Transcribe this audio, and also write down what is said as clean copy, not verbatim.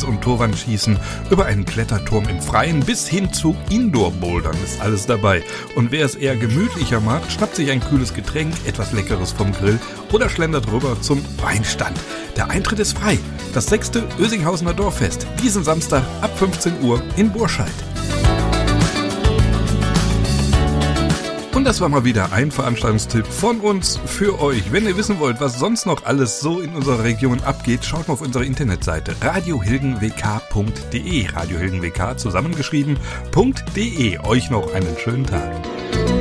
und Torwandschießen, über einen Kletterturm im Freien bis hin zu Indoor-Bouldern ist alles dabei. Und wer es eher gemütlicher macht, schnappt sich ein kühles Getränk, etwas Leckeres vom Grill oder schlendert rüber zum Weinstand. Der Eintritt ist frei. Das 6. Oesinghausener Dorffest, diesen Samstag ab 15 Uhr in Burscheid. Und das war mal wieder ein Veranstaltungstipp von uns für euch. Wenn ihr wissen wollt, was sonst noch alles so in unserer Region abgeht, schaut mal auf unsere Internetseite radiohilgenwk.de. Radiohilgenwk zusammengeschrieben.de. Euch noch einen schönen Tag.